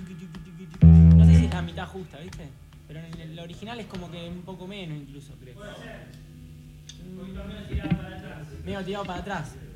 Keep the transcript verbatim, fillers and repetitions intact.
chiqui, chiqui, chiqui, chiqui. No sé si es la mitad justa, ¿viste? Pero en el original es como que un poco menos incluso, creo. Puede ser. Un poquito menos tirado para atrás. Medio tirado para atrás.